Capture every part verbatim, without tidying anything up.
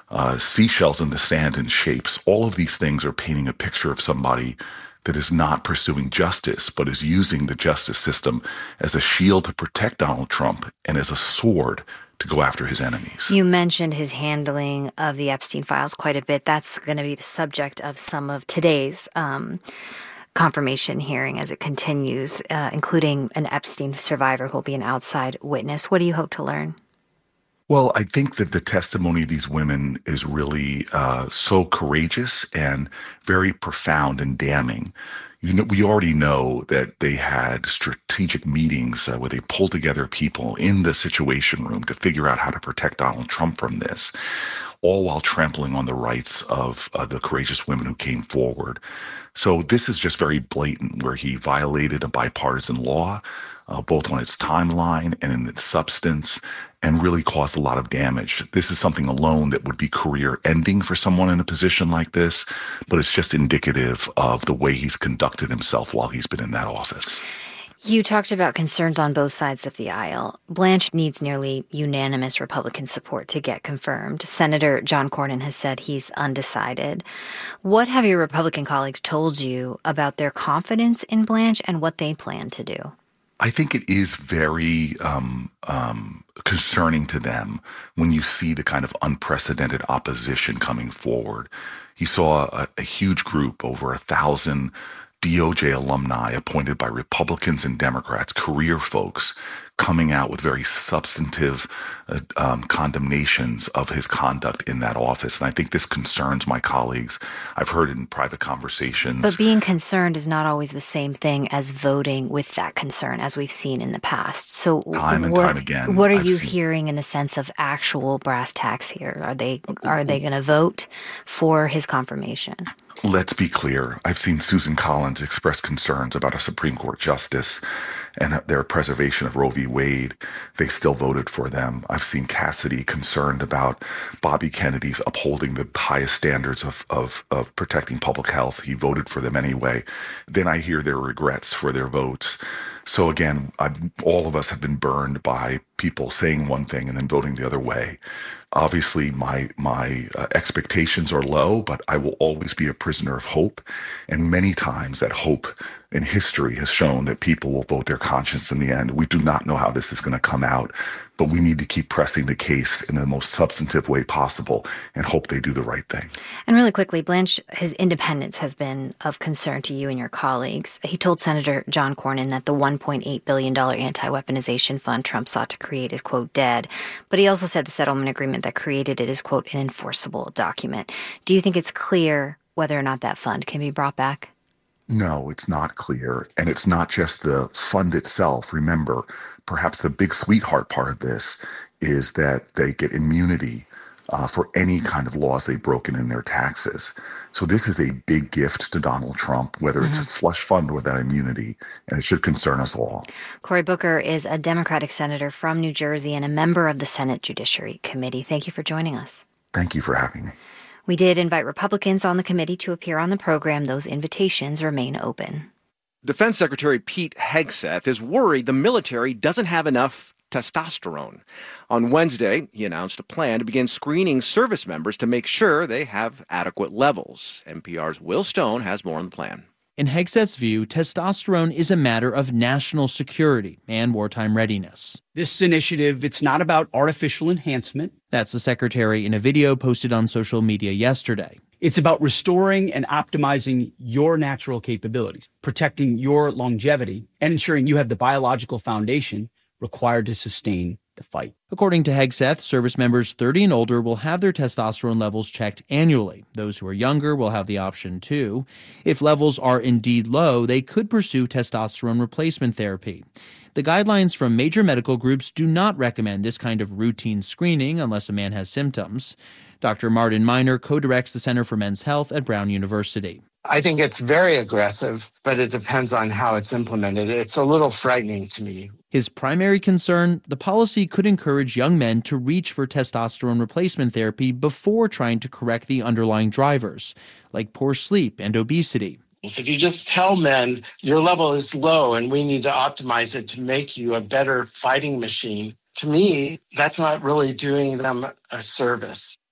uh, seashells in the sand and shapes. All of these things are painting a picture of somebody that is not pursuing justice, but is using the justice system as a shield to protect Donald Trump and as a sword to go after his enemies. You mentioned his handling of the Epstein files quite a bit. That's going to be the subject of some of today's um, confirmation hearing as it continues, uh, including an Epstein survivor who will be an outside witness. What do you hope to learn? Well, I think that the testimony of these women is really uh, so courageous and very profound and damning. You know, we already know that they had strategic meetings uh, where they pulled together people in the Situation Room to figure out how to protect Donald Trump from this, all while trampling on the rights of uh, the courageous women who came forward. So this is just very blatant, where he violated a bipartisan law, uh, both on its timeline and in its substance, and really caused a lot of damage. This is something alone that would be career-ending for someone in a position like this, but it's just indicative of the way he's conducted himself while he's been in that office. You talked about concerns on both sides of the aisle. Blanche needs nearly unanimous Republican support to get confirmed. Senator John Cornyn has said he's undecided. What have your Republican colleagues told you about their confidence in Blanche and what they plan to do? I think it is very um, um, concerning to them when you see the kind of unprecedented opposition coming forward. You saw a, a huge group, over a thousand D O J alumni appointed by Republicans and Democrats, career folks, coming out with very substantive uh, um, condemnations of his conduct in that office. And I think this concerns my colleagues. I've heard in private conversations. But being concerned is not always the same thing as voting with that concern, as we've seen in the past. So time and what, time again, what are I've you seen... hearing in the sense of actual brass tacks here? Are they are they going to vote for his confirmation? Let's be clear. I've seen Susan Collins express concerns about a Supreme Court justice and their preservation of Roe v. Wade. They still voted for them. I've seen Cassidy concerned about Bobby Kennedy's upholding the highest standards of, of, of protecting public health. He voted for them anyway. Then I hear their regrets for their votes. So again, I, all of us have been burned by people saying one thing and then voting the other way. Obviously, my my uh, expectations are low, but I will always be a prisoner of hope. And many times that hope in history has shown that people will vote their conscience in the end. We do not know how this is going to come out, but we need to keep pressing the case in the most substantive way possible and hope they do the right thing. And really quickly, Blanche, his independence has been of concern to you and your colleagues. He told Senator John Cornyn that the one point eight billion dollars anti-weaponization fund Trump sought to create is, quote, dead. But he also said the settlement agreement that created it is, quote, an enforceable document. Do you think it's clear whether or not that fund can be brought back? No, it's not clear. And it's not just the fund itself. Remember, perhaps the big sweetheart part of this is that they get immunity uh, for any kind of laws they've broken in their taxes. So this is a big gift to Donald Trump, whether mm-hmm. it's a slush fund or that immunity, and it should concern us all. Cory Booker is a Democratic senator from New Jersey and a member of the Senate Judiciary Committee. Thank you for joining us. Thank you for having me. We did invite Republicans on the committee to appear on the program. Those invitations remain open. Defense Secretary Pete Hegseth is worried the military doesn't have enough testosterone. On Wednesday, he announced a plan to begin screening service members to make sure they have adequate levels. N P R's Will Stone has more on the plan. In Hegseth's view, testosterone is a matter of national security and wartime readiness. This initiative, it's not about artificial enhancement. That's the secretary in a video posted on social media yesterday. It's about restoring and optimizing your natural capabilities, protecting your longevity, and ensuring you have the biological foundation required to sustain the fight. According to Hegseth, service members thirty and older will have their testosterone levels checked annually. Those who are younger will have the option too. If levels are indeed low, they could pursue testosterone replacement therapy. The guidelines from major medical groups do not recommend this kind of routine screening unless a man has symptoms. Doctor Martin Miner co-directs the Center for Men's Health at Brown University. I think it's very aggressive, but it depends on how it's implemented. It's a little frightening to me. His primary concern, the policy could encourage young men to reach for testosterone replacement therapy before trying to correct the underlying drivers, like poor sleep and obesity. If you just tell men your level is low and we need to optimize it to make you a better fighting machine, to me, that's not really doing them a service.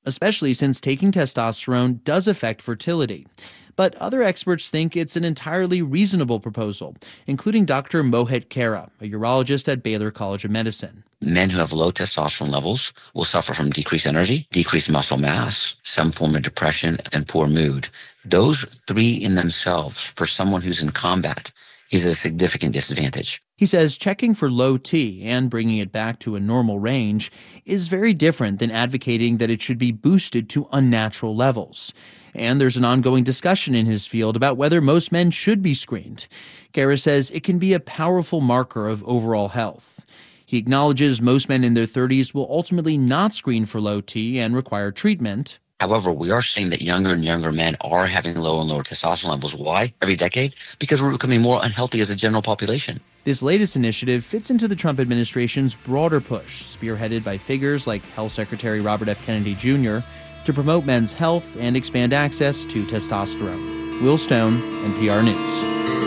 especially since taking testosterone does affect fertility. But other experts think it's an entirely reasonable proposal, including Doctor Mohit Khera, a urologist at Baylor College of Medicine. Men who have low testosterone levels will suffer from decreased energy, decreased muscle mass, some form of depression, and poor mood. Those three in themselves, for someone who's in combat, is a significant disadvantage. He says checking for low T and bringing it back to a normal range is very different than advocating that it should be boosted to unnatural levels. And there's an ongoing discussion in his field about whether most men should be screened. Khera says it can be a powerful marker of overall health. He acknowledges most men in their thirties will ultimately not screen for low T and require treatment. However, we are seeing that younger and younger men are having lower and lower testosterone levels. Why? Every decade? Because we're becoming more unhealthy as a general population. This latest initiative fits into the Trump administration's broader push, spearheaded by figures like Health Secretary Robert F. Kennedy Junior, to promote men's health and expand access to testosterone. Will Stone, N P R News.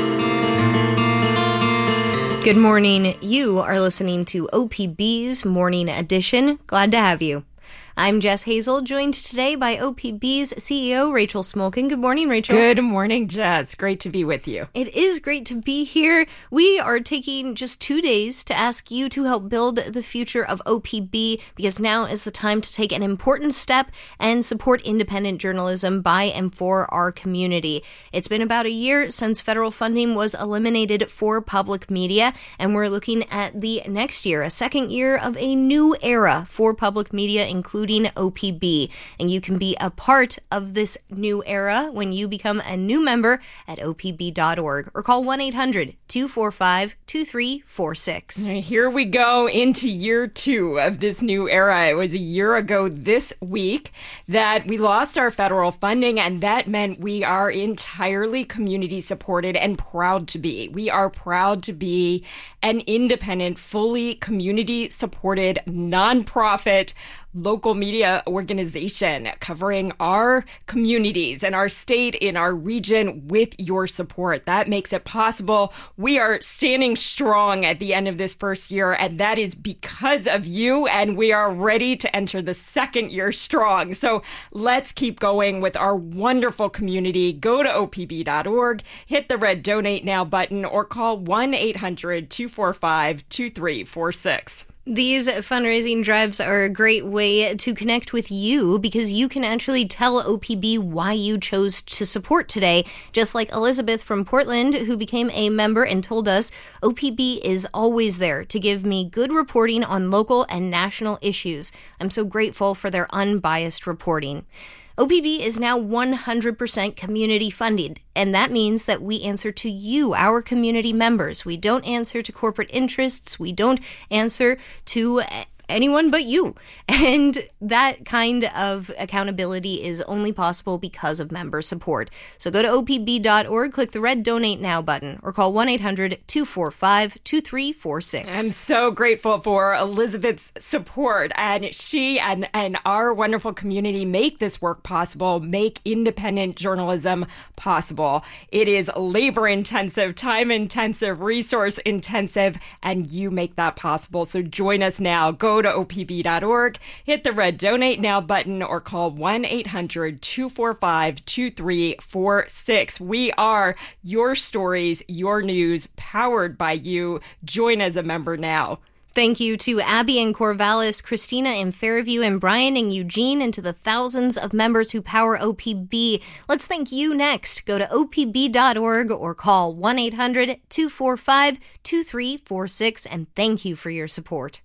Good morning. You are listening to O P B's Morning Edition. Glad to have you. I'm Jess Hazel, joined today by O P B's C E O, Rachel Smolkin. Good morning, Rachel. Good morning, Jess. Great to be with you. It is great to be here. We are taking just two days to ask you to help build the future of O P B, because now is the time to take an important step and support independent journalism by and for our community. It's been about a year since federal funding was eliminated for public media, and we're looking at the next year, a second year of a new era for public media, including O P B. And you can be a part of this new era when you become a new member at O P B dot org or call one eight hundred two four five two three four six. Here we go into year two of this new era. It was a year ago this week that we lost our federal funding, and that meant we are entirely community supported and proud to be. We are proud to be an independent, fully community supported, nonprofit local media organization covering our communities and our state in our region with your support. That makes it possible. We are standing strong at the end of this first year, and that is because of you, and we are ready to enter the second year strong. So let's keep going with our wonderful community. Go to O P B dot org, hit the red Donate Now button, or call one eight hundred two four five two three four six. These fundraising drives are a great way to connect with you, because you can actually tell O P B why you chose to support today. Just like Elizabeth from Portland, who became a member and told us, O P B is always there to give me good reporting on local and national issues. I'm so grateful for their unbiased reporting. O P B is now one hundred percent community funded, and that means that we answer to you, our community members. We don't answer to corporate interests. We don't answer to anyone but you. And that kind of accountability is only possible because of member support. So go to O P B dot org, click the red Donate Now button, or call one eight hundred two four five two three four six. I'm so grateful for Elizabeth's support, and she and, and our wonderful community make this work possible, make independent journalism possible. It is labor-intensive, time-intensive, resource-intensive, and you make that possible. So join us now. Go to O P B dot org, hit the red Donate Now button, or call one eight hundred two four five two three four six. We are your stories, your news, powered by you. Join as a member now. Thank you to Abby in Corvallis, Christina in Fairview, and Brian in Eugene, and to the thousands of members who power O P B. Let's thank you next. Go to O P B dot org or call one eight hundred two four five two three four six, and thank you for your support.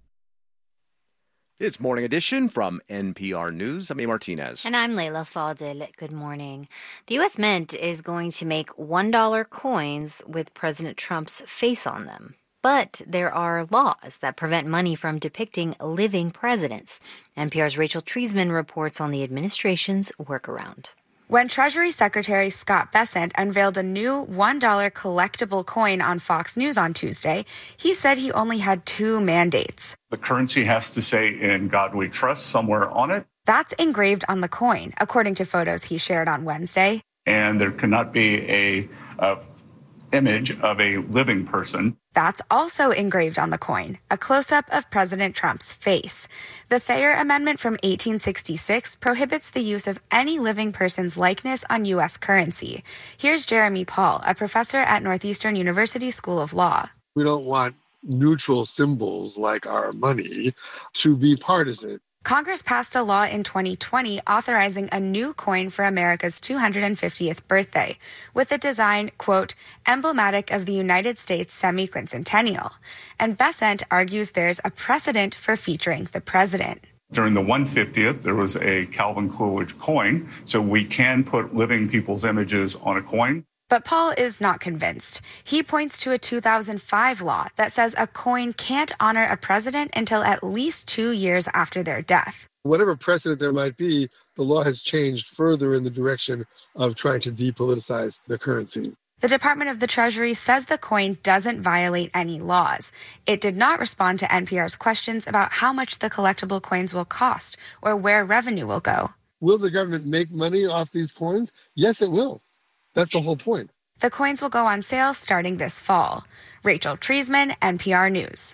It's Morning Edition from N P R News. I'm A. Martinez. And I'm Layla Fadil. Good morning. The U S Mint is going to make one dollar coins with President Trump's face on them. But there are laws that prevent money from depicting living presidents. N P R's Rachel Treisman reports on the administration's workaround. When Treasury Secretary Scott Bessent unveiled a new one dollar collectible coin on Fox News on Tuesday, he said he only had two mandates. The currency has to say "In God We Trust" somewhere on it. That's engraved on the coin, according to photos he shared on Wednesday. And there cannot be a, a image of a living person. That's also engraved on the coin, a close-up of President Trump's face. The Thayer Amendment from eighteen sixty-six prohibits the use of any living person's likeness on U S currency. Here's Jeremy Paul, a professor at Northeastern University School of Law. We don't want neutral symbols like our money to be partisan. Congress passed a law in twenty twenty authorizing a new coin for America's two hundred fiftieth birthday, with a design, quote, emblematic of the United States semi-quincentennial. And Bessent argues there's a precedent for featuring the president. During the one hundred fiftieth, there was a Calvin Coolidge coin, so we can put living people's images on a coin. But Paul is not convinced. He points to a two thousand five law that says a coin can't honor a president until at least two years after their death. Whatever precedent there might be, the law has changed further in the direction of trying to depoliticize the currency. The Department of the Treasury says the coin doesn't violate any laws. It did not respond to N P R's questions about how much the collectible coins will cost or where revenue will go. Will the government make money off these coins? Yes, it will. That's the whole point. The coins will go on sale starting this fall. Rachel Treisman, N P R News.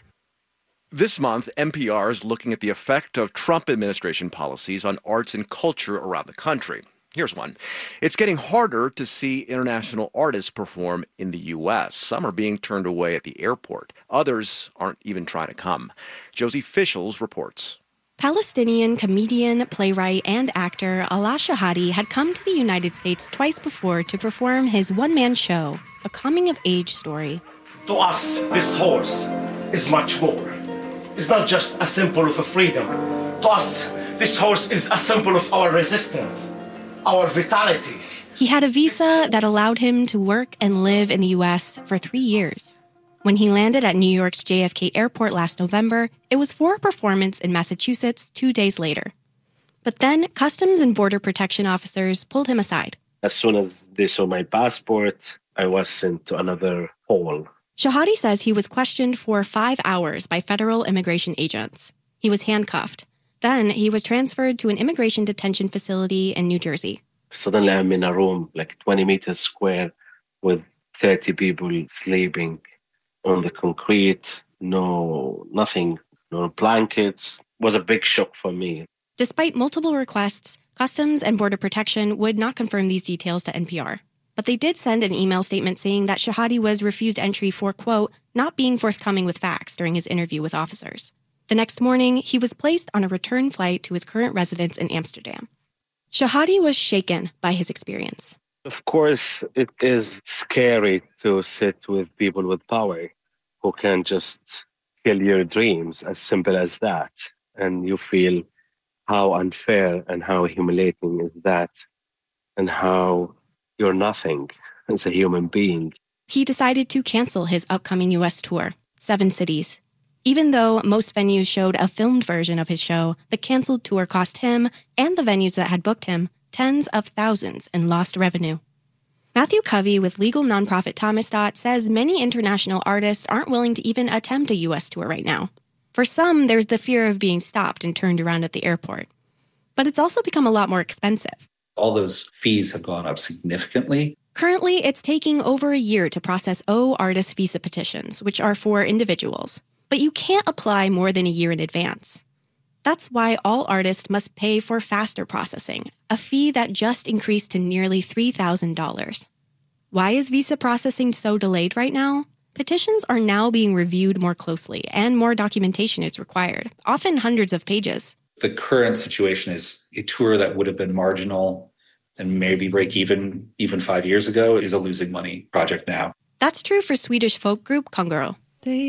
This month, N P R is looking at the effect of Trump administration policies on arts and culture around the country. Here's one. It's getting harder to see international artists perform in the U S. Some are being turned away at the airport. Others aren't even trying to come. Josie Fischels reports. Palestinian comedian, playwright, and actor Alaa Shahadi had come to the United States twice before to perform his one-man show, a coming-of-age story. To us, this horse is much more. It's not just a symbol of freedom. To us, this horse is a symbol of our resistance, our vitality. He had a visa that allowed him to work and live in the U S for three years. When he landed at New York's J F K airport last November, it was for a performance in Massachusetts two days later. But then Customs and Border Protection officers pulled him aside. As soon as they saw my passport, I was sent to another hall. Shahadi says he was questioned for five hours by federal immigration agents. He was handcuffed. Then he was transferred to an immigration detention facility in New Jersey. Suddenly I'm in a room like twenty meters square with thirty people sleeping on the concrete, no, nothing, no blankets. It was a big shock for me. Despite multiple requests, Customs and Border Protection would not confirm these details to N P R. But they did send an email statement saying that Shahadi was refused entry for, quote, not being forthcoming with facts during his interview with officers. The next morning, he was placed on a return flight to his current residence in Amsterdam. Shahadi was shaken by his experience. Of course, it is scary to sit with people with power who can just kill your dreams, as simple as that. And you feel how unfair and how humiliating is that, and how you're nothing as a human being. He decided to cancel his upcoming U S tour, seven cities. Even though most venues showed a filmed version of his show, the canceled tour cost him and the venues that had booked him tens of thousands in lost revenue. Matthew Covey with legal nonprofit Thomasdot says many international artists aren't willing to even attempt a U S tour right now. For some, there's the fear of being stopped and turned around at the airport. But it's also become a lot more expensive. All those fees have gone up significantly. Currently, it's taking over a year to process O artist visa petitions, which are for individuals. But you can't apply more than a year in advance. That's why all artists must pay for faster processing, a fee that just increased to nearly three thousand dollars. Why is visa processing so delayed right now? Petitions are now being reviewed more closely, and more documentation is required, often hundreds of pages. The current situation is a tour that would have been marginal and maybe break even even five years ago is a losing money project now. That's true for Swedish folk group Kongoro.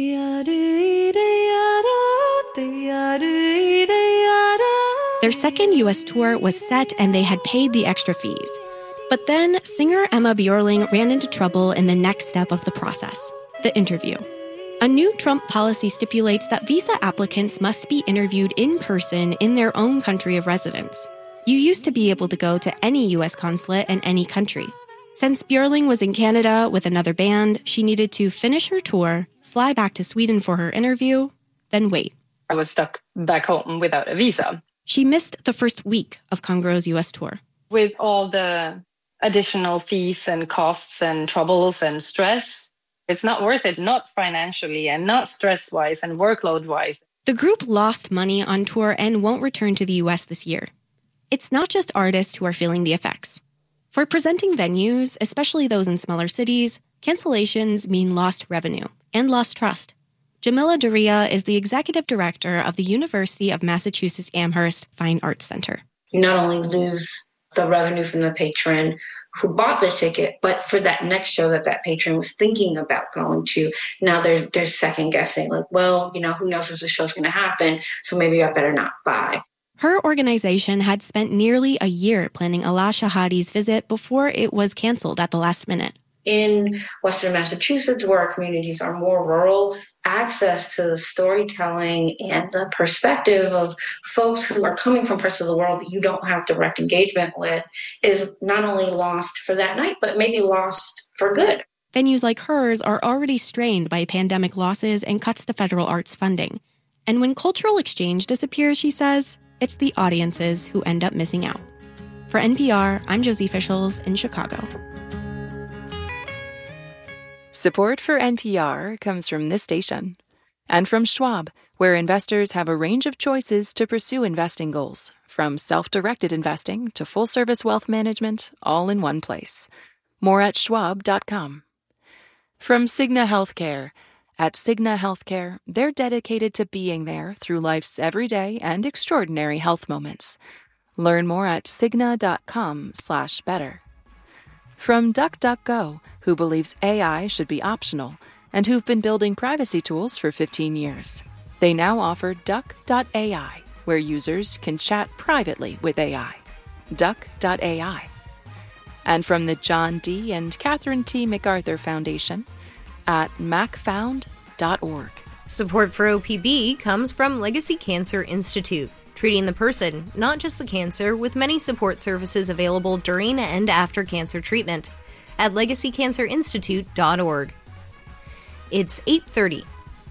Their second U S tour was set and they had paid the extra fees. But then singer Emma Björling ran into trouble in the next step of the process, the interview. A new Trump policy stipulates that visa applicants must be interviewed in person in their own country of residence. You used to be able to go to any U S consulate in any country. Since Björling was in Canada with another band, she needed to finish her tour, fly back to Sweden for her interview, then wait. I was stuck back home without a visa. She missed the first week of Kongoro's U S tour. With all the additional fees and costs and troubles and stress. It's not worth it, not financially and not stress-wise and workload-wise. The group lost money on tour and won't return to the U S this year. It's not just artists who are feeling the effects. For presenting venues, especially those in smaller cities, cancellations mean lost revenue and lost trust. Jamila Daria is the executive director of the University of Massachusetts Amherst Fine Arts Center. You not only lose the revenue from the patron who bought the ticket, but for that next show that that patron was thinking about going to, now they're, they're second guessing, like, well, you know, who knows if the show's going to happen, so maybe I better not buy. Her organization had spent nearly a year planning Alaa Shahadi's visit before it was canceled at the last minute. In Western Massachusetts, where our communities are more rural, access to the storytelling and the perspective of folks who are coming from parts of the world that you don't have direct engagement with is not only lost for that night, but maybe lost for good. Venues like hers are already strained by pandemic losses and cuts to federal arts funding. And when cultural exchange disappears, she says, it's the audiences who end up missing out. For N P R, I'm Josie Fischels in Chicago. Support for N P R comes from this station and from Schwab, where investors have a range of choices to pursue investing goals, from self-directed investing to full-service wealth management, all in one place. More at schwab dot com. From Cigna Healthcare. At Cigna Healthcare, they're dedicated to being there through life's everyday and extraordinary health moments. Learn more at cigna dot com slash better. From DuckDuckGo, who believes A I should be optional and who've been building privacy tools for fifteen years. They now offer duck dot A I, where users can chat privately with A I. duck dot A I. And from the John D. and Catherine T. MacArthur Foundation at mac found dot org. Support for O P B comes from Legacy Cancer Institute, treating the person, not just the cancer, with many support services available during and after cancer treatment at legacy cancer institute dot org. It's eight thirty.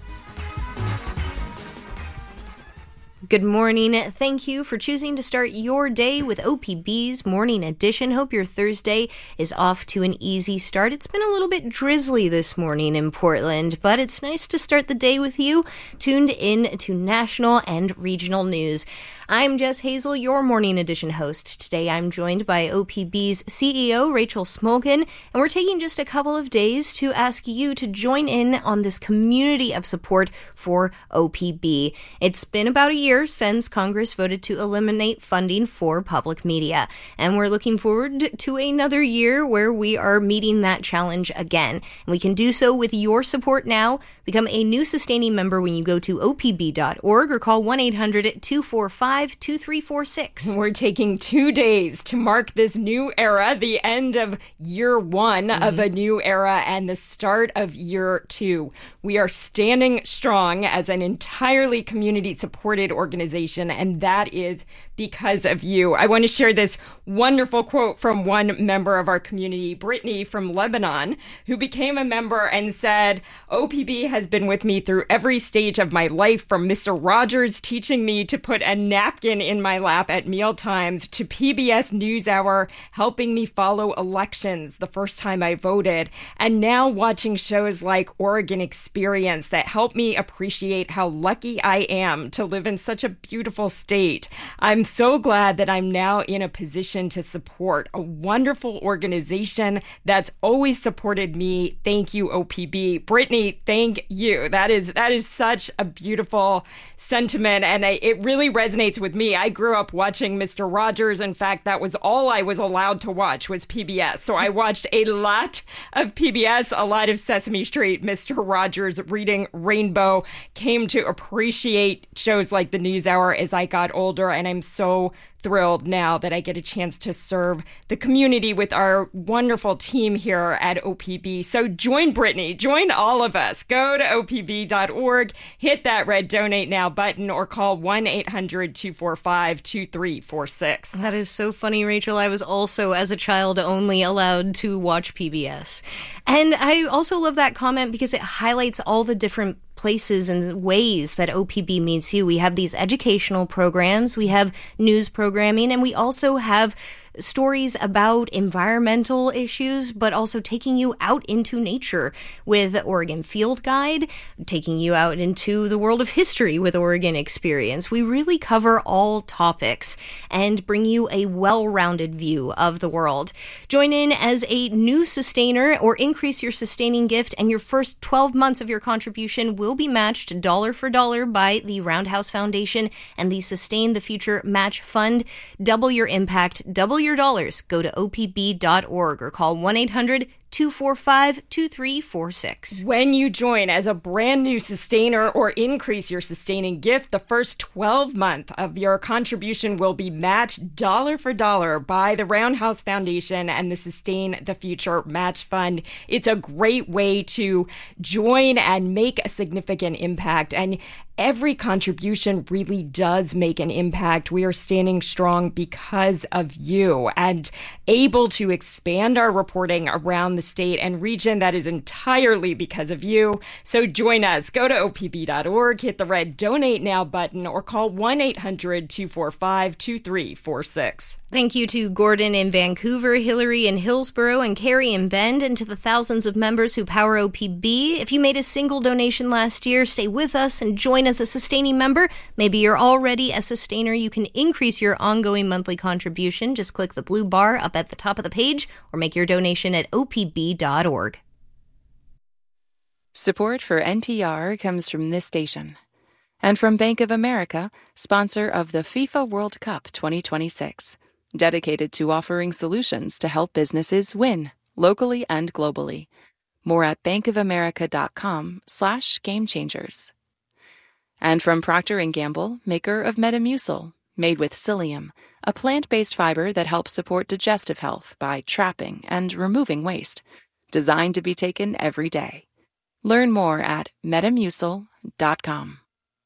Good morning. Thank you for choosing to start your day with O P B's Morning Edition. Hope your Thursday is off to an easy start. It's been a little bit drizzly this morning in Portland, but it's nice to start the day with you tuned in to national and regional news. I'm Jess Hazel, your Morning Edition host. Today I'm joined by O P B's C E O, Rachel Smolkin, and we're taking just a couple of days to ask you to join in on this community of support for O P B. It's been about a year since Congress voted to eliminate funding for public media, and we're looking forward to another year where we are meeting that challenge again. And we can do so with your support now. Become a new sustaining member when you go to O P B dot org or call one eight hundred two four five two three four six. We're taking two days to mark this new era, the end of year one mm-hmm. of a new era and the start of year two. We are standing strong as an entirely community-supported organization, and that is because of you. I want to share this wonderful quote from one member of our community, Brittany from Lebanon, who became a member and said, O P B has been with me through every stage of my life, from Mister Rogers teaching me to put a napkin in my lap at mealtimes to P B S NewsHour helping me follow elections the first time I voted, and now watching shows like Oregon Experience that help me appreciate how lucky I am to live in such a beautiful state. I'm so glad that I'm now in a position to support a wonderful organization that's always supported me. Thank you, O P B. Brittany, thank you. That is that is such a beautiful sentiment, and I, it really resonates with me. I grew up watching Mister Rogers. In fact, that was all I was allowed to watch was P B S. So I watched a lot of P B S, a lot of Sesame Street, Mister Rogers, Reading Rainbow. Came to appreciate shows like the NewsHour as I got older, and I'm so thrilled now that I get a chance to serve the community with our wonderful team here at O P B. So join Brittany, join all of us. Go to O P B dot org, hit that red Donate Now button, or call one eight hundred two four five two three four six. That is so funny, Rachel. I was also, as a child, only allowed to watch P B S. And I also love that comment because it highlights all the different places and ways that O P B meets you. We have these educational programs, we have news programming, and we also have stories about environmental issues, but also taking you out into nature with Oregon Field Guide, taking you out into the world of history with Oregon Experience. We really cover all topics and bring you a well-rounded view of the world. Join in as a new sustainer or increase your sustaining gift, and your first twelve months of your contribution will be matched dollar for dollar by the Roundhouse Foundation and the Sustain the Future Match Fund. Double your impact, double your dollars. Go to O P B dot org or call one eight hundred two four five two three four six. When you join as a brand new sustainer or increase your sustaining gift, the first twelve month of your contribution will be matched dollar for dollar by the Roundhouse Foundation and the Sustain the Future Match Fund. It's a great way to join and make a significant impact, and every contribution really does make an impact. We are standing strong because of you and able to expand our reporting around the state and region. That is entirely because of you. So join us. Go to O P B dot org, hit the red Donate Now button, or call one eight hundred two four five two three four six. Thank you to Gordon in Vancouver, Hillary in Hillsborough, and Carrie in Bend, and to the thousands of members who power O P B. If you made a single donation last year, stay with us and join as a sustaining member. Maybe you're already a sustainer. You can increase your ongoing monthly contribution. Just click the blue bar up at the top of the page or make your donation at O P B dot org. Support for N P R comes from this station and from Bank of America, sponsor of the FIFA World Cup twenty twenty-six, dedicated to offering solutions to help businesses win locally and globally. More at bankofamerica.com slash game changers. And from Procter and Gamble, maker of Metamucil, made with psyllium, a plant-based fiber that helps support digestive health by trapping and removing waste, designed to be taken every day. Learn more at metamucil dot com.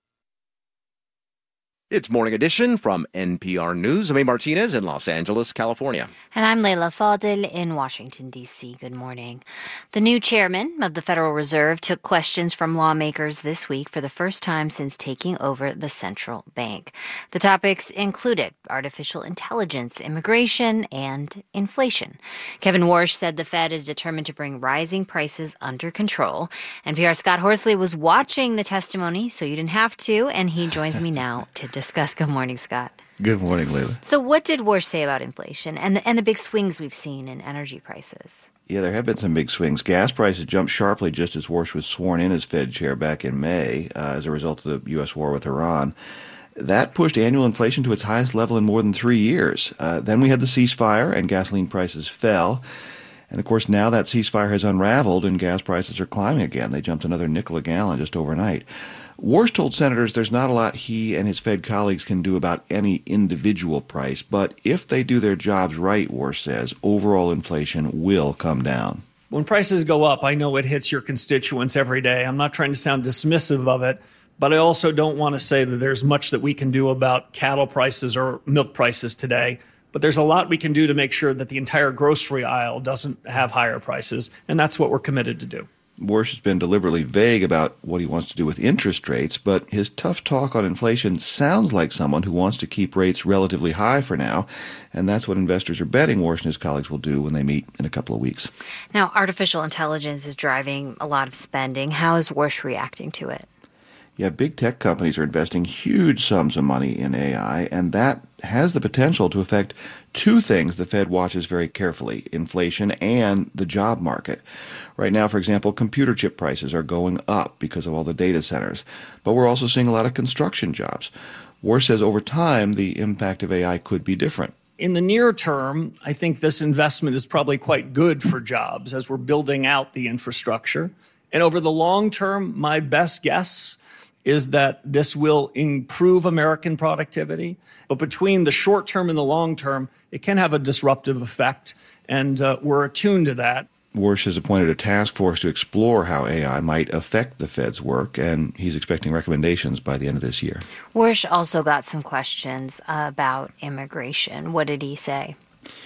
It's Morning Edition from N P R News. I'm A. Martinez in Los Angeles, California. And I'm Leila Fadel in Washington, D C. Good morning. The new chairman of the Federal Reserve took questions from lawmakers this week for the first time since taking over the central bank. The topics included artificial intelligence, immigration, and inflation. Kevin Warsh said the Fed is determined to bring rising prices under control. N P R's Scott Horsley was watching the testimony, so you didn't have to, and he joins me now to discuss. Discuss. Good morning, Scott. Good morning, Leila. So what did Warsh say about inflation and the, and the big swings we've seen in energy prices? Yeah, there have been some big swings. Gas prices jumped sharply just as Warsh was sworn in as Fed chair back in May uh, as a result of the U S war with Iran. That pushed annual inflation to its highest level in more than three years. Uh, then we had the ceasefire and gasoline prices fell. And, of course, now that ceasefire has unraveled and gas prices are climbing again. They jumped another nickel a gallon just overnight. Warsh told senators there's not a lot he and his Fed colleagues can do about any individual price, but if they do their jobs right, Warsh says, overall inflation will come down. When prices go up, I know it hits your constituents every day. I'm not trying to sound dismissive of it, but I also don't want to say that there's much that we can do about cattle prices or milk prices today. But there's a lot we can do to make sure that the entire grocery aisle doesn't have higher prices, and that's what we're committed to do. Warsh has been deliberately vague about what he wants to do with interest rates, but his tough talk on inflation sounds like someone who wants to keep rates relatively high for now, and that's what investors are betting Warsh and his colleagues will do when they meet in a couple of weeks. Now, artificial intelligence is driving a lot of spending. How is Warsh reacting to it? Yeah, big tech companies are investing huge sums of money in A I, and that has the potential to affect two things the Fed watches very carefully, inflation and the job market. Right now, for example, computer chip prices are going up because of all the data centers, but we're also seeing a lot of construction jobs. Warsh says over time, the impact of A I could be different. In the near term, I think this investment is probably quite good for jobs as we're building out the infrastructure. And over the long term, my best guess is that this will improve American productivity. But between the short term and the long term, it can have a disruptive effect, and uh, we're attuned to that. Warsh has appointed a task force to explore how A I might affect the Fed's work, and he's expecting recommendations by the end of this year. Warsh also got some questions about immigration. What did he say?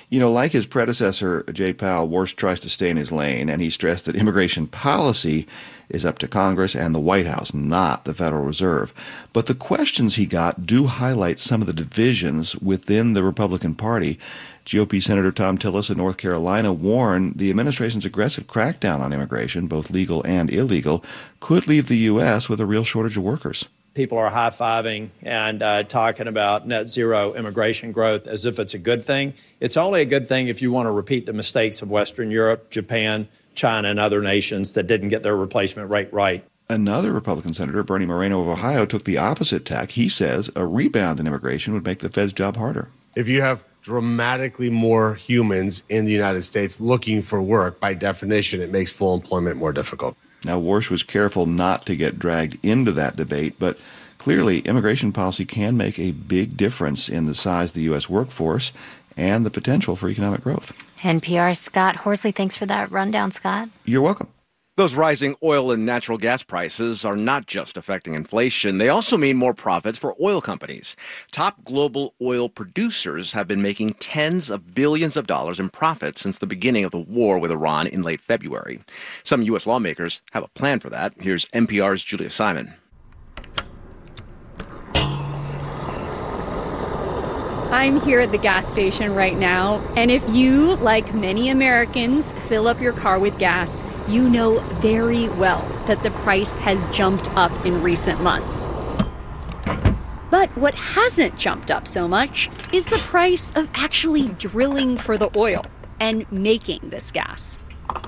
You know, like his predecessor, Jay Powell, Warsh tries to stay in his lane, and he stressed that immigration policy is up to Congress and the White House, not the Federal Reserve. But the questions he got do highlight some of the divisions within the Republican Party. G O P Senator Thom Tillis of North Carolina warned the administration's aggressive crackdown on immigration, both legal and illegal, could leave the U S with a real shortage of workers. People are high-fiving and uh, talking about net zero immigration growth as if it's a good thing. It's only a good thing if you want to repeat the mistakes of Western Europe, Japan, China, and other nations that didn't get their replacement rate right. Another Republican senator, Bernie Moreno of Ohio, took the opposite tack. He says a rebound in immigration would make the Fed's job harder. If you have dramatically more humans in the United States looking for work, by definition, it makes full employment more difficult. Now, Warsh was careful not to get dragged into that debate, but clearly immigration policy can make a big difference in the size of the U S workforce and the potential for economic growth. N P R's Scott Horsley, thanks for that rundown, Scott. You're welcome. Those rising oil and natural gas prices are not just affecting inflation. They also mean more profits for oil companies. Top global oil producers have been making tens of billions of dollars in profits since the beginning of the war with Iran in late February. Some U S lawmakers have a plan for that. Here's N P R's Julia Simon. I'm here at the gas station right now, and if you, like many Americans, fill up your car with gas, you know very well that the price has jumped up in recent months. But what hasn't jumped up so much is the price of actually drilling for the oil and making this gas.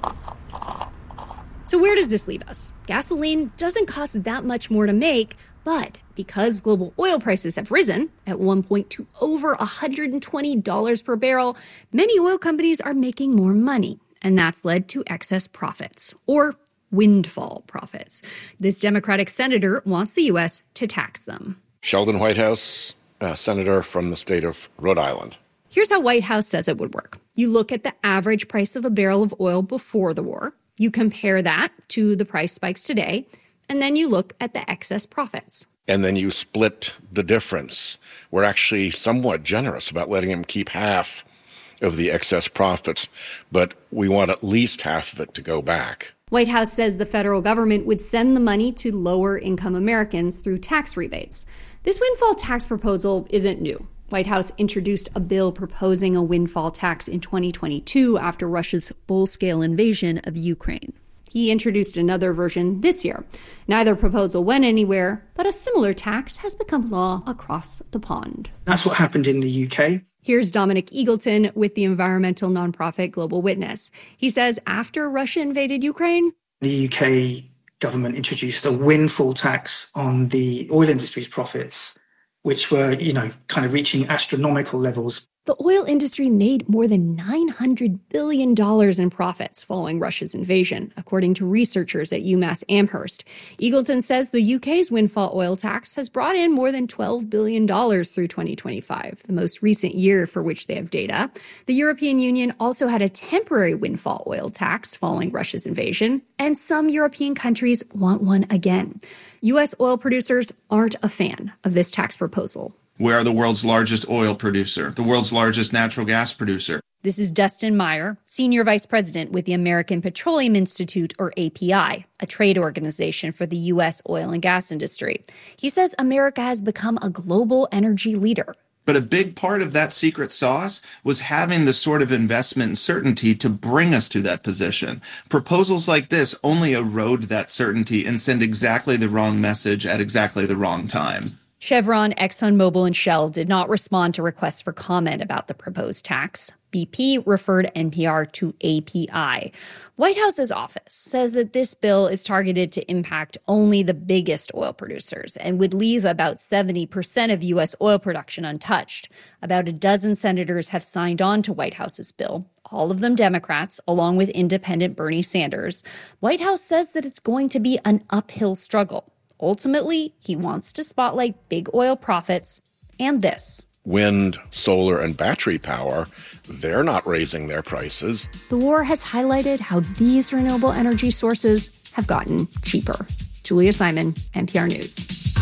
So where does this leave us? Gasoline doesn't cost that much more to make, but because global oil prices have risen at one point to over one hundred twenty dollars per barrel, many oil companies are making more money, and that's led to excess profits, or windfall profits. This Democratic senator wants the U S to tax them. Sheldon Whitehouse, uh, senator from the state of Rhode Island. Here's how Whitehouse says it would work. You look at the average price of a barrel of oil before the war, you compare that to the price spikes today, and then you look at the excess profits. And then you split the difference. We're actually somewhat generous about letting him keep half of the excess profits, but we want at least half of it to go back. Whitehouse says the federal government would send the money to lower-income Americans through tax rebates. This windfall tax proposal isn't new. Whitehouse introduced a bill proposing a windfall tax in twenty twenty-two after Russia's full-scale invasion of Ukraine. He introduced another version this year. Neither proposal went anywhere, but a similar tax has become law across the pond. That's what happened in the U K. Here's Dominic Eagleton with the environmental nonprofit Global Witness. He says after Russia invaded Ukraine, the U K government introduced a windfall tax on the oil industry's profits, which were, you know, kind of reaching astronomical levels. The oil industry made more than nine hundred billion dollars in profits following Russia's invasion, according to researchers at UMass Amherst. Eagleton says the U K's windfall oil tax has brought in more than twelve billion dollars through twenty twenty-five, the most recent year for which they have data. The European Union also had a temporary windfall oil tax following Russia's invasion, and some European countries want one again. U S oil producers aren't a fan of this tax proposal. We are the world's largest oil producer, the world's largest natural gas producer. This is Dustin Meyer, Senior Vice President with the American Petroleum Institute, or A P I, a trade organization for the U S oil and gas industry. He says America has become a global energy leader. But a big part of that secret sauce was having the sort of investment and certainty to bring us to that position. Proposals like this only erode that certainty and send exactly the wrong message at exactly the wrong time. Chevron, ExxonMobil, and Shell did not respond to requests for comment about the proposed tax. B P referred N P R to A P I. White House's office says that this bill is targeted to impact only the biggest oil producers and would leave about seventy percent of U S oil production untouched. About a dozen senators have signed on to White House's bill, all of them Democrats, along with independent Bernie Sanders. White House says that it's going to be an uphill struggle. Ultimately, he wants to spotlight big oil profits and this. Wind, solar, and battery power, they're not raising their prices. The war has highlighted how these renewable energy sources have gotten cheaper. Julia Simon, N P R News.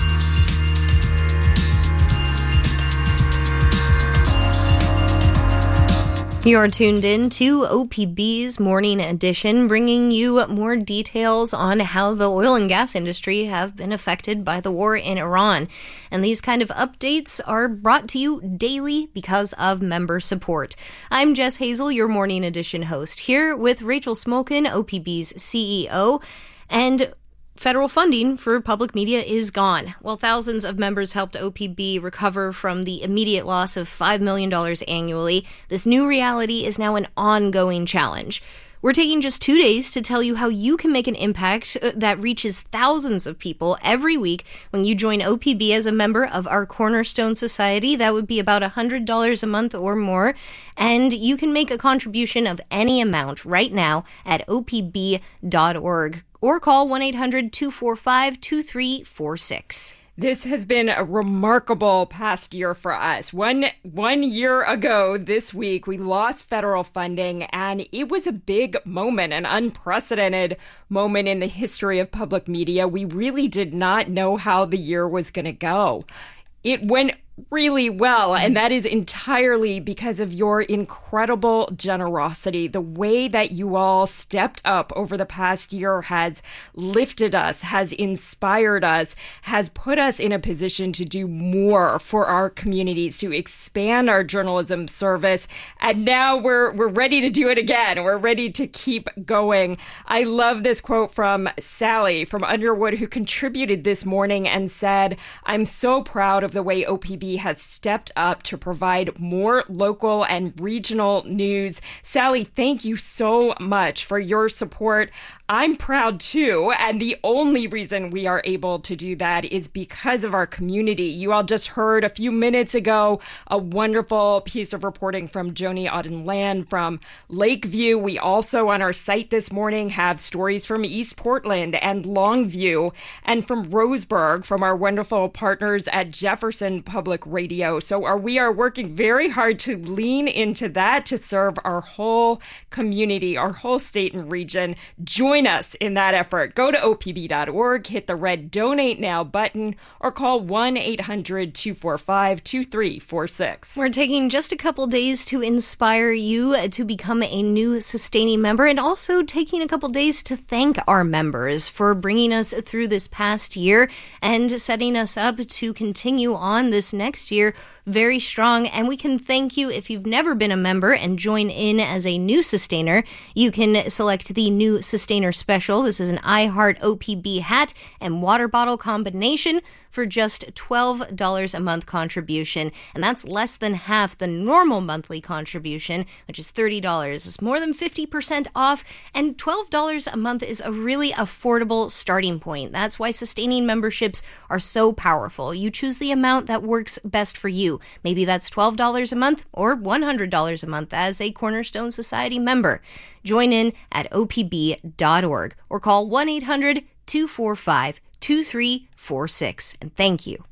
You're tuned in to O P B's Morning Edition, bringing you more details on how the oil and gas industry have been affected by the war in Iran. And these kind of updates are brought to you daily because of member support. I'm Jess Hazel, your Morning Edition host, here with Rachel Smolkin, O P B's C E O, and federal funding for public media is gone. While thousands of members helped O P B recover from the immediate loss of five million dollars annually, this new reality is now an ongoing challenge. We're taking just two days to tell you how you can make an impact that reaches thousands of people every week when you join O P B as a member of our Cornerstone Society. That would be about one hundred dollars a month or more. And you can make a contribution of any amount right now at O P B dot org or call one eight hundred two four five two three four six. This has been a remarkable past year for us. One one year ago this week, we lost federal funding, and it was a big moment, an unprecedented moment in the history of public media. We really did not know how the year was going to go. It went really well, and that is entirely because of your incredible generosity. The way that you all stepped up over the past year has lifted us, has inspired us, has put us in a position to do more for our communities, to expand our journalism service. And now we're we're ready to do it again. We're ready to keep going. I love this quote from Sally from Underwood, who contributed this morning and said, "I'm so proud of the way O P B has stepped up to provide more local and regional news." Sally, thank you so much for your support. I'm proud too, and the only reason we are able to do that is because of our community. You all just heard a few minutes ago a wonderful piece of reporting from Joni Auden-Land from Lakeview. We also on our site this morning have stories from East Portland and Longview, and from Roseburg from our wonderful partners at Jefferson Public Radio. So are, we are working very hard to lean into that to serve our whole community, our whole state and region. Join us in that effort. Go to O P B dot org, hit the red Donate Now button, or call one eight hundred two four five two three four six. We're taking just a couple days to inspire you to become a new sustaining member, and also taking a couple days to thank our members for bringing us through this past year and setting us up to continue on this next year very strong. And we can thank you if you've never been a member and join in as a new sustainer. You can select the new sustainer special. This is an iHeart O P B hat and water bottle combination for just twelve dollars a month contribution. And that's less than half the normal monthly contribution, which is thirty dollars. It's more than fifty percent off, and twelve dollars a month is a really affordable starting point. That's why sustaining memberships are so powerful. You choose the amount that works best for you. Maybe that's twelve dollars a month or one hundred dollars a month as a Cornerstone Society member. Join in at O P B dot org or call one eight hundred two four five two three four six. And thank you.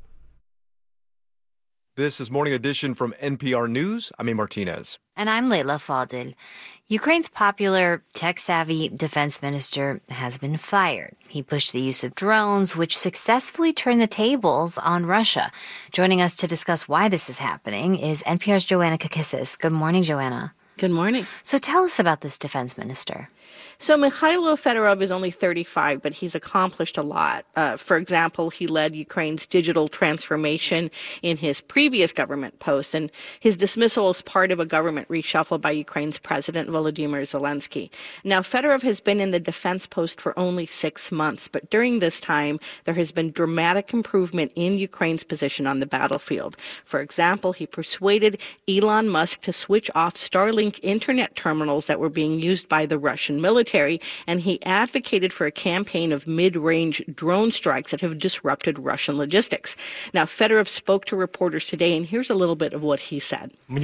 This is Morning Edition from N P R News. I'm A. Martinez. And I'm Leila Fadel. Ukraine's popular tech-savvy defense minister has been fired. He pushed the use of drones, which successfully turned the tables on Russia. Joining us to discuss why this is happening is N P R's Joanna Kakissis. Good morning, Joanna. Good morning. So tell us about this defense minister. So Mikhailo Fedorov is only thirty-five, but he's accomplished a lot. Uh, for example, he led Ukraine's digital transformation in his previous government post, and his dismissal is part of a government reshuffle by Ukraine's President Volodymyr Zelensky. Now, Fedorov has been in the defense post for only six months, but during this time, there has been dramatic improvement in Ukraine's position on the battlefield. For example, he persuaded Elon Musk to switch off Starlink internet terminals that were being used by the Russian military. And he advocated for a campaign of mid-range drone strikes that have disrupted Russian logistics. Now, Fedorov spoke to reporters today, and here's a little bit of what he said. I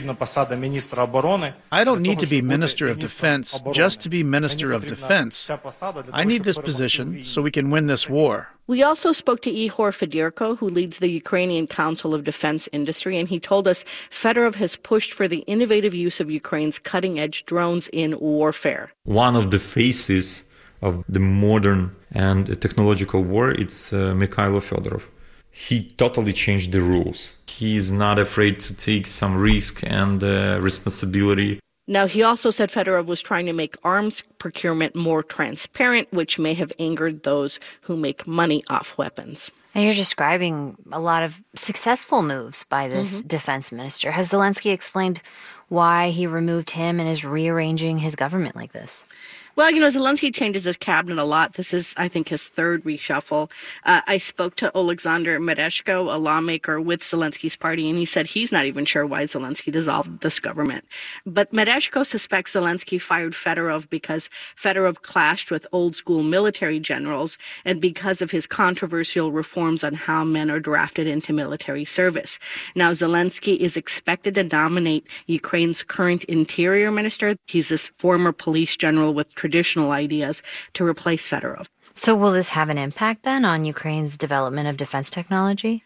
don't need to be Minister of Defense just to be Minister of Defense. I need this position so we can win this war. We also spoke to Ihor Fedirko, who leads the Ukrainian Council of Defense Industry, and he told us Fedorov has pushed for the innovative use of Ukraine's cutting-edge drones in warfare. One of the faces of the modern and technological war, it's uh, Mikhailo Fedorov. he totally changed the rules. He is not afraid to take some risk and uh, responsibility. Now, he also said Fedorov was trying to make arms procurement more transparent, which may have angered those who make money off weapons. And you're describing a lot of successful moves by this mm-hmm. defense minister. Has Zelensky explained why he removed him and is rearranging his government like this? Well, you know, Zelensky changes his cabinet a lot. This is, I think, his third reshuffle. Uh, I spoke to Oleksandr Mereshko, a lawmaker with Zelensky's party, and he said he's not even sure why Zelensky dissolved this government. But Mereshko suspects Zelensky fired Fedorov because Fedorov clashed with old-school military generals and because of his controversial reforms on how men are drafted into military service. Now, Zelensky is expected to nominate Ukraine's current interior minister. He's this former police general with traditional ideas to replace Fedorov. So will this have an impact then on Ukraine's development of defense technology?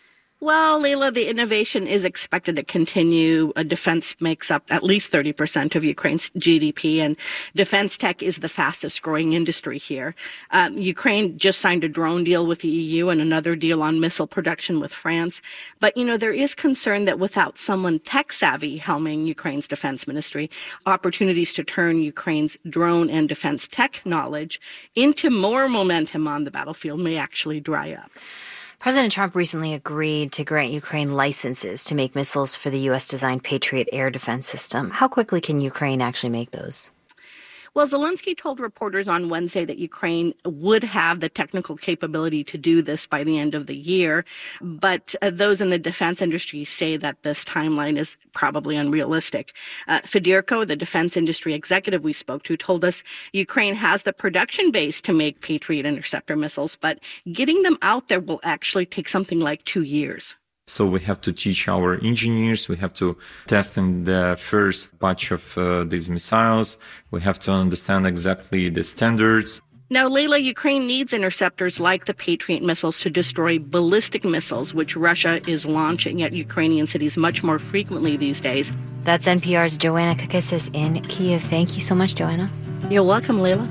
Well, Leila, the innovation is expected to continue. Uh, defense makes up at least thirty percent of Ukraine's G D P, and defense tech is the fastest growing industry here. Um, Ukraine just signed a drone deal with the E U and another deal on missile production with France. But, you know, there is concern that without someone tech savvy helming Ukraine's defense ministry, opportunities to turn Ukraine's drone and defense tech knowledge into more momentum on the battlefield may actually dry up. President Trump recently agreed to grant Ukraine licenses to make missiles for the U S-designed Patriot air defense system. How quickly can Ukraine actually make those? Well, Zelensky told reporters on Wednesday that Ukraine would have the technical capability to do this by the end of the year. But uh, those in the defense industry say that this timeline is probably unrealistic. Uh, Fedorko, the defense industry executive we spoke to, told us Ukraine has the production base to make Patriot interceptor missiles, but getting them out there will actually take something like two years. So we have to teach our engineers, we have to test in the first batch of uh, these missiles, we have to understand exactly the standards. Now, Leila, Ukraine needs interceptors like the Patriot missiles to destroy ballistic missiles, which Russia is launching at Ukrainian cities much more frequently these days. That's N P R's Joanna Kakissis in Kyiv. Thank you so much, Joanna. You're welcome, Leila.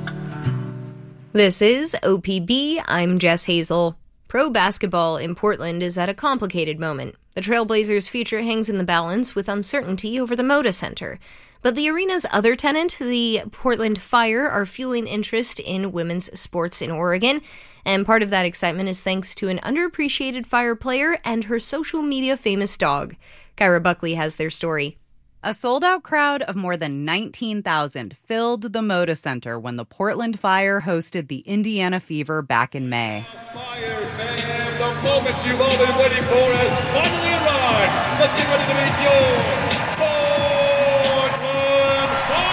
This is O P B. I'm Jess Hazel. Pro basketball in Portland is at a complicated moment. The Trailblazers' future hangs in the balance with uncertainty over the Moda Center. But the arena's other tenant, the Portland Fire, are fueling interest in women's sports in Oregon. And part of that excitement is thanks to an underappreciated Fire player and her social media famous dog. Kyra Buckley has their story. A sold-out crowd of more than nineteen thousand filled the Moda Center when the Portland Fire hosted the Indiana Fever back in May. Fire fam, the moment you've all been waiting for has finally arrived. Let's get ready to meet your Portland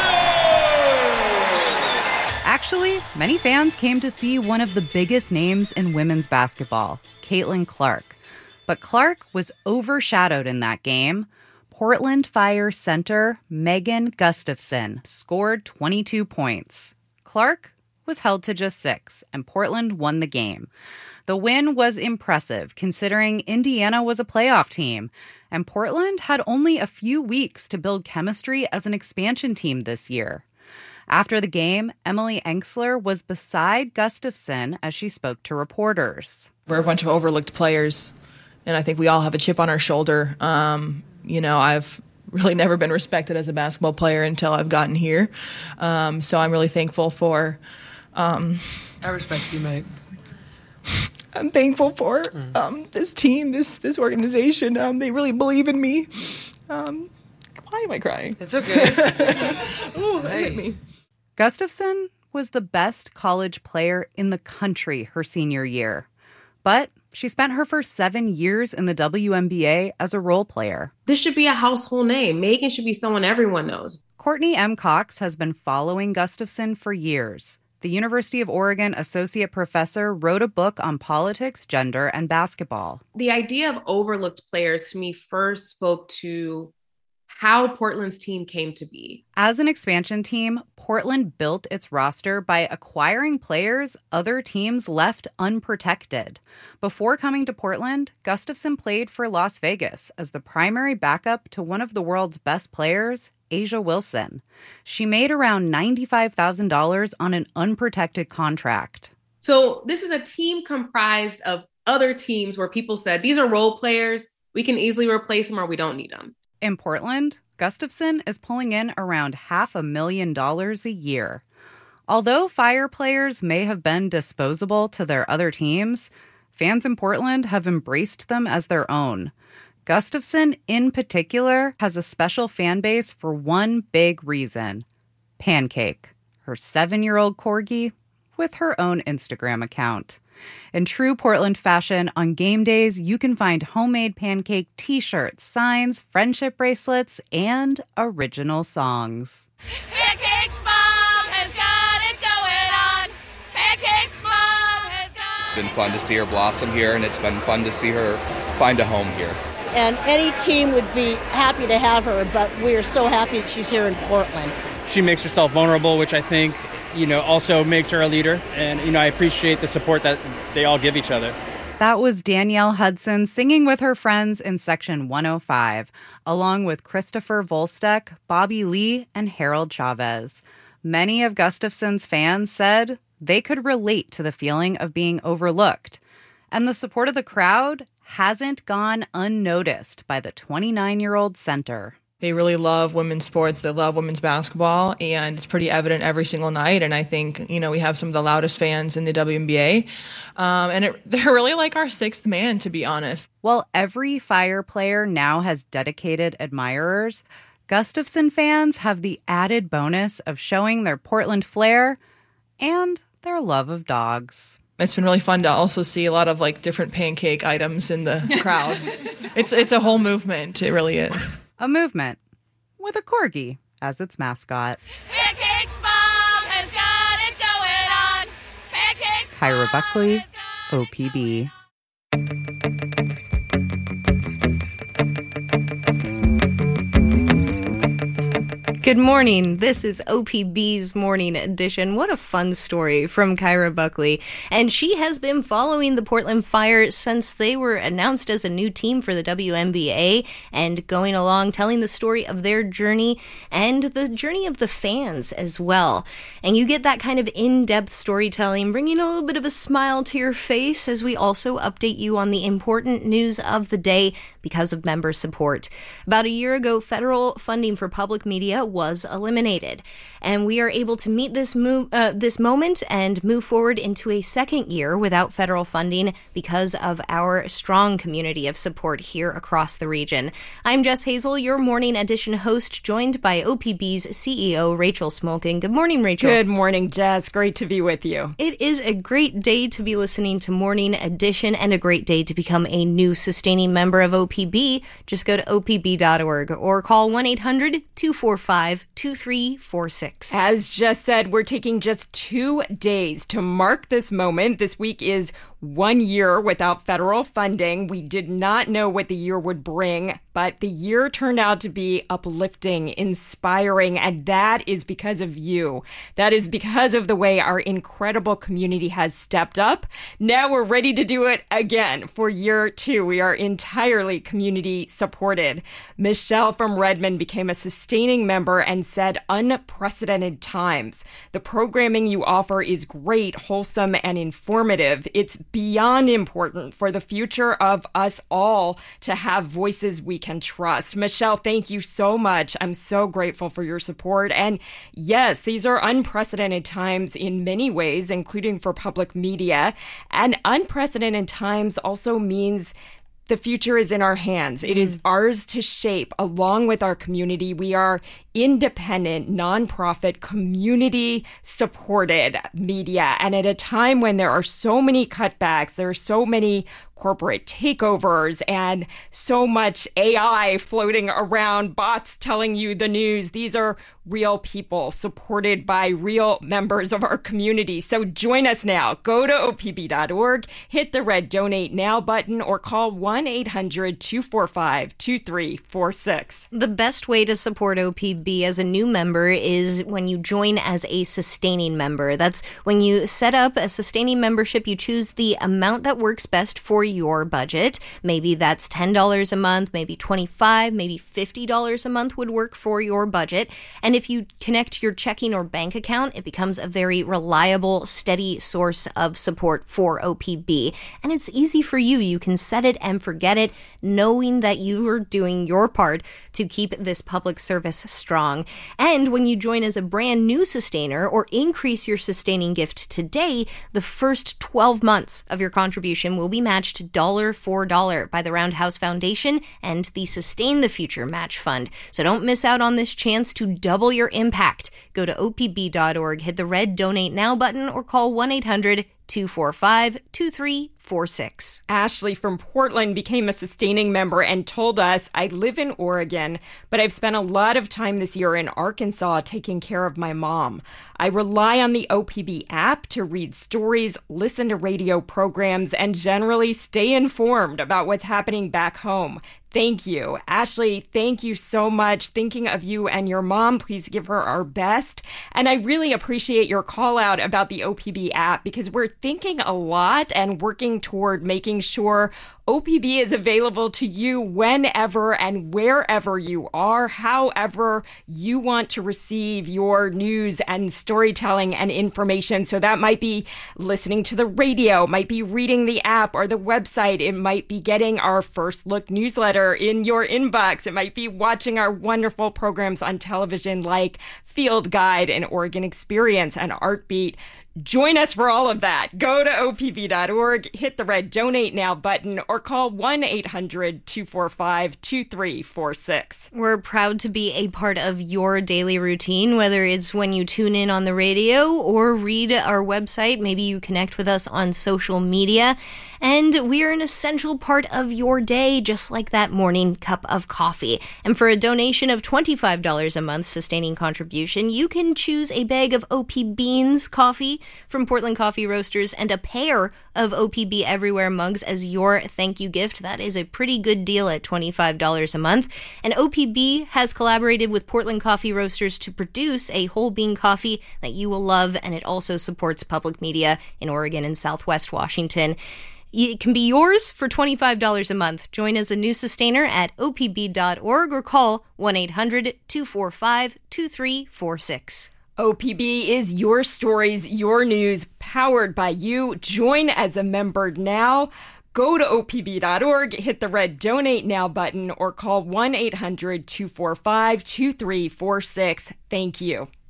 Fire! Actually, many fans came to see one of the biggest names in women's basketball, Caitlin Clark. But Clark was overshadowed in that game. Portland Fire center Megan Gustafson scored twenty-two points. Clark was held to just six, and Portland won the game. The win was impressive, considering Indiana was a playoff team, and Portland had only a few weeks to build chemistry as an expansion team this year. After the game, Emily Enksler was beside Gustafson as she spoke to reporters. We're a bunch of overlooked players, and I think we all have a chip on our shoulder. Um, You know, I've really never been respected as a basketball player until I've gotten here. Um, so I'm really thankful for... Um, I respect you, mate. I'm thankful for um, this team, this this organization. Um, they really believe in me. Um, why am I crying? It's okay. Ooh, that hit me. Gustafson was the best college player in the country her senior year. But she spent her first seven years in the W N B A as a role player. This should be a household name. Megan should be someone everyone knows. Courtney M. Cox has been following Gustafson for years. The University of Oregon associate professor wrote a book on politics, gender, and basketball. The idea of overlooked players to me first spoke to how Portland's team came to be. As an expansion team, Portland built its roster by acquiring players other teams left unprotected. Before coming to Portland, Gustafson played for Las Vegas as the primary backup to one of the world's best players, Asia Wilson. She made around ninety-five thousand dollars on an unprotected contract. So this is a team comprised of other teams where people said, these are role players, we can easily replace them or we don't need them. In Portland, Gustafson is pulling in around half a million dollars a year. Although Fire players may have been disposable to their other teams, fans in Portland have embraced them as their own. Gustafson, in particular, has a special fan base for one big reason: Pancake, her seven-year-old corgi with her own Instagram account. In true Portland fashion, on game days, you can find homemade Pancake t-shirts, signs, friendship bracelets, and original songs. Pancake's mom has got it going on. Pancake's mom has got It's been fun to see her blossom here, and it's been fun to see her find a home here. And any team would be happy to have her, but we are so happy that she's here in Portland. She makes herself vulnerable, which I think, you know, also makes her a leader. And, you know, I appreciate the support that they all give each other. That was Danielle Hudson singing with her friends in Section one oh five, along with Christopher Volstek, Bobby Lee, and Harold Chavez. Many of Gustafson's fans said they could relate to the feeling of being overlooked. And the support of the crowd hasn't gone unnoticed by the twenty-nine-year-old center. They really love women's sports. They love women's basketball, and it's pretty evident every single night. And I think, you know, we have some of the loudest fans in the W N B A. Um, and it, they're really like our sixth man, to be honest. While every Fire player now has dedicated admirers, Gustafson fans have the added bonus of showing their Portland flair and their love of dogs. It's been really fun to also see a lot of like different pancake items in the crowd. it's it's a whole movement. It really is. A movement with a corgi as its mascot. Pancake's mom has got it going on. Pancake's Kyra Buckley, O P B. Good morning. This is O P B's Morning Edition. What a fun story from Kyra Buckley. And she has been following the Portland Fire since they were announced as a new team for the W N B A and going along telling the story of their journey and the journey of the fans as well. And you get that kind of in-depth storytelling, bringing a little bit of a smile to your face as we also update you on the important news of the day because of member support. About a year ago, federal funding for public media was eliminated, and we are able to meet this move, uh, this moment and move forward into a second year without federal funding because of our strong community of support here across the region. I'm Jess Hazel, your Morning Edition host, joined by O P B's C E O, Rachel Smolkin. Good morning, Rachel. Good morning, Jess. Great to be with you. It is a great day to be listening to Morning Edition and a great day to become a new sustaining member of O P B. Just go to O P B dot org or call one eight hundred two four five two three four six. As Jess said, we're taking just two days to mark this moment. This week is one year without federal funding. We did not know what the year would bring, but the year turned out to be uplifting, inspiring, and that is because of you. That is because of the way our incredible community has stepped up. Now we're ready to do it again for year two. We are entirely community supported. Michelle from Redmond became a sustaining member and said, unprecedented times. The programming you offer is great, wholesome, and informative. It's beyond important for the future of us all to have voices we can trust. Michelle, thank you so much. I'm so grateful for your support. And yes, these are unprecedented times in many ways, including for public media. And unprecedented times also means the future is in our hands. It is ours to shape along with our community. We are independent, nonprofit, community-supported media. And at a time when there are so many cutbacks, there are so many corporate takeovers and so much A I floating around, bots telling you the news. These are real people supported by real members of our community. So join us now. Go to O P B dot org, hit the red Donate Now button, or call one eight hundred two four five two three four six. The best way to support O P B as a new member is when you join as a sustaining member. That's when you set up a sustaining membership, you choose the amount that works best for your budget. Maybe that's ten dollars a month, maybe twenty-five dollars, maybe fifty dollars a month would work for your budget. And if you connect your checking or bank account, it becomes a very reliable, steady source of support for O P B. And it's easy for you. You can set it and forget it, knowing that you are doing your part to keep this public service strong. And when you join as a brand new sustainer or increase your sustaining gift today, the first twelve months of your contribution will be matched dollar for dollar by the Roundhouse Foundation and the Sustain the Future Match Fund. So don't miss out on this chance to double your impact. Go to O P B dot org, hit the red Donate Now button, or call one eight hundred two four five two three four six. Ashley from Portland became a sustaining member and told us, I live in Oregon, but I've spent a lot of time this year in Arkansas taking care of my mom. I rely on the O P B app to read stories, listen to radio programs, and generally stay informed about what's happening back home. Thank you. Ashley, thank you so much. Thinking of you and your mom, please give her our best. And I really appreciate your call out about the O P B app, because we're thinking a lot and working toward making sure O P B is available to you whenever and wherever you are, however you want to receive your news and storytelling and information. So that might be listening to the radio, might be reading the app or the website. It might be getting our First Look newsletter in your inbox. It might be watching our wonderful programs on television like Field Guide and Oregon Experience and Artbeat. Join us for all of that. Go to O P B dot org, hit the red Donate Now button, or call one eight hundred two four five two three four six. We're proud to be a part of your daily routine, whether it's when you tune in on the radio or read our website. Maybe you connect with us on social media. And we are an essential part of your day, just like that morning cup of coffee. And for a donation of twenty-five dollars a month sustaining contribution, you can choose a bag of O P Beans coffee from Portland Coffee Roasters and a pair of O P B Everywhere mugs as your thank you gift. That is a pretty good deal at twenty-five dollars a month. And O P B has collaborated with Portland Coffee Roasters to produce a whole bean coffee that you will love, and it also supports public media in Oregon and Southwest Washington. It can be yours for twenty-five dollars a month. Join as a new sustainer at O P B dot org or call one eight hundred two four five two three four six. O P B is your stories, your news, powered by you. Join as a member now. Go to O P B dot org, hit the red Donate Now button, or call one eight hundred two four five two three four six. Thank you.